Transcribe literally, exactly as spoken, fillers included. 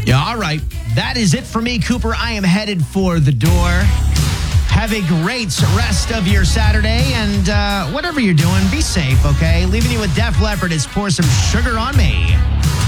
Yeah, all right. That is it for me, Cooper. I am headed for the door. Have a great rest of your Saturday, and uh, whatever you're doing, be safe, okay? Leaving you with Def Leppard is Pour Some Sugar on Me.